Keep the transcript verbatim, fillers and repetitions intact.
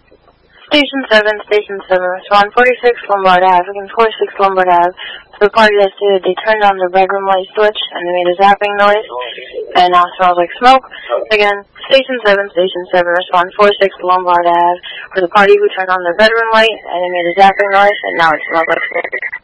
Station seven, Station seven, respond forty-six Lombard Ave, again forty-six Lombard Ave. So the party that stated they turned on their bedroom light switch and they made a zapping noise, and now it smells like smoke. Again, Station seven, Station seven, respond forty-six Lombard Ave, for the party who turned on their bedroom light and they made a zapping noise, and now it smells like smoke.